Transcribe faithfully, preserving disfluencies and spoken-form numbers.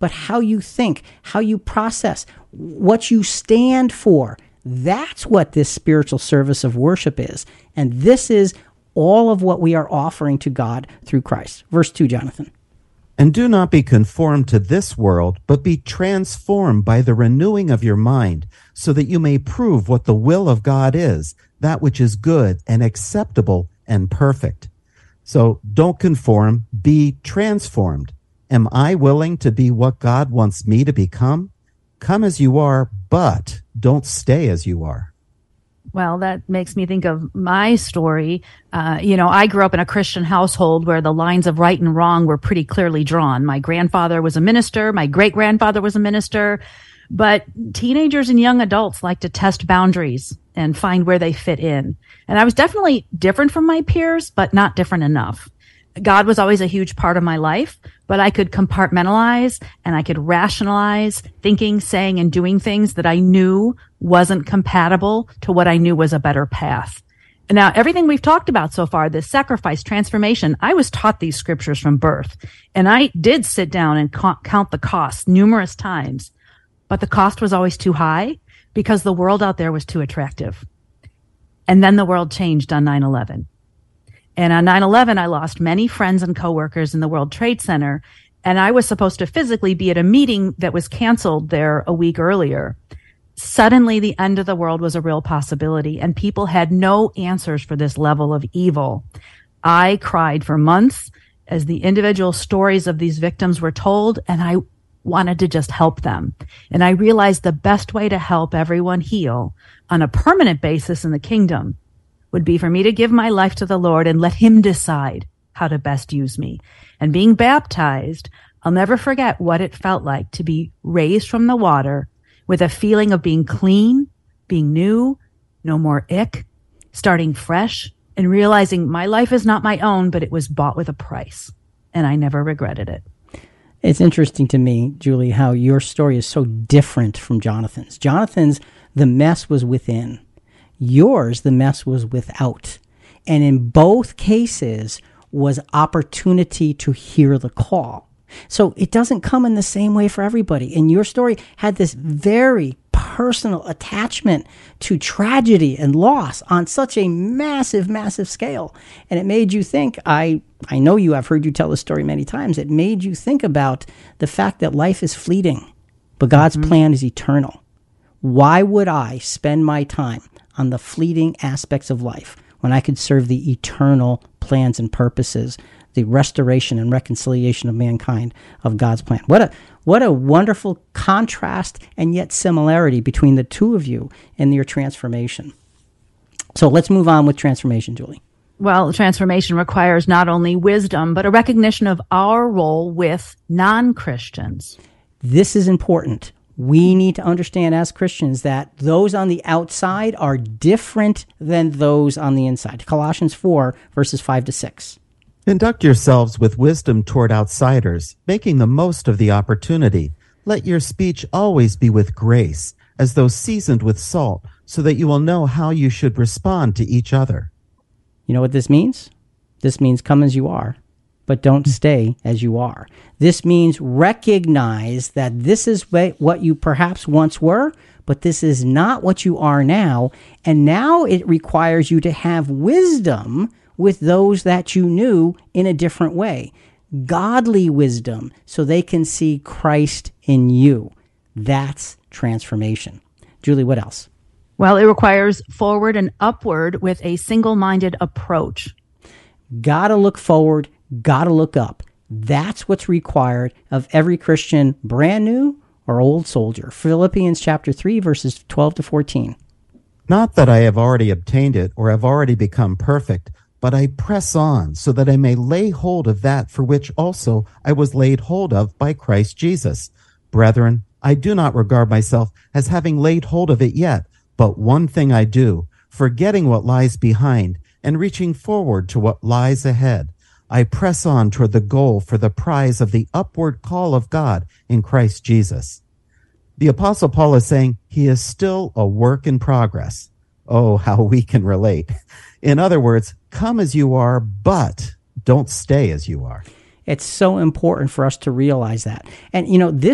but how you think, how you process, what you stand for. That's what this spiritual service of worship is. And this is all of what we are offering to God through Christ. Verse two, Jonathan. And do not be conformed to this world, but be transformed by the renewing of your mind, so that you may prove what the will of God is, that which is good and acceptable and perfect. So don't conform, be transformed. Am I willing to be what God wants me to become? Come as you are, but don't stay as you are. Well, that makes me think of my story. Uh, you know, I grew up in a Christian household where the lines of right and wrong were pretty clearly drawn. My grandfather was a minister. My great-grandfather was a minister. But teenagers and young adults like to test boundaries and find where they fit in. And I was definitely different from my peers, but not different enough. God was always a huge part of my life, but I could compartmentalize and I could rationalize thinking, saying, and doing things that I knew wasn't compatible to what I knew was a better path. And now, everything we've talked about so far, this sacrifice, transformation, I was taught these scriptures from birth. And I did sit down and co- count the costs numerous times, but the cost was always too high because the world out there was too attractive. And then the world changed on nine eleven. And on nine eleven, I lost many friends and coworkers in the World Trade Center, and I was supposed to physically be at a meeting that was canceled there a week earlier. Suddenly, the end of the world was a real possibility, and people had no answers for this level of evil. I cried for months as the individual stories of these victims were told, and I wanted to just help them. And I realized the best way to help everyone heal on a permanent basis in the kingdom would be for me to give my life to the Lord and let him decide how to best use me. And being baptized, I'll never forget what it felt like to be raised from the water with a feeling of being clean, being new, no more ick, starting fresh, and realizing my life is not my own, but it was bought with a price. And I never regretted it. It's interesting to me, Julie, how your story is so different from Jonathan's. Jonathan's, the mess was within. Yours, the mess was without. And in both cases was opportunity to hear the call. So it doesn't come in the same way for everybody. And your story had this very personal attachment to tragedy and loss on such a massive, massive scale. And it made you think, I, I know you, I've heard you tell the story many times, it made you think about the fact that life is fleeting, but God's mm-hmm. plan is eternal. Why would I spend my time on the fleeting aspects of life when I could serve the eternal plans and purposes, the restoration and reconciliation of mankind of God's plan? What a what a wonderful contrast and yet similarity between the two of you in your transformation. So let's move on with transformation, Julie. Well, transformation requires not only wisdom, but a recognition of our role with non-Christians. This is important. We need to understand as Christians that those on the outside are different than those on the inside. Colossians four, verses five to six. Conduct yourselves with wisdom toward outsiders, making the most of the opportunity. Let your speech always be with grace, as though seasoned with salt, so that you will know how you should respond to each other. You know what this means? This means come as you are, but don't stay as you are. This means recognize that this is what you perhaps once were, but this is not what you are now. And now it requires you to have wisdom with those that you knew in a different way. Godly wisdom, so they can see Christ in you. That's transformation. Julie, what else? Well, it requires forward and upward with a single-minded approach. Gotta look forward, gotta look up. That's what's required of every Christian, brand new or old soldier. Philippians chapter three, verses twelve to fourteen. Not that I have already obtained it or have already become perfect, but I press on so that I may lay hold of that for which also I was laid hold of by Christ Jesus. Brethren, I do not regard myself as having laid hold of it yet, but one thing I do, forgetting what lies behind and reaching forward to what lies ahead. I press on toward the goal for the prize of the upward call of God in Christ Jesus. The Apostle Paul is saying he is still a work in progress. Oh, how we can relate. In other words, come as you are, but don't stay as you are. It's so important for us to realize that. And, you know, this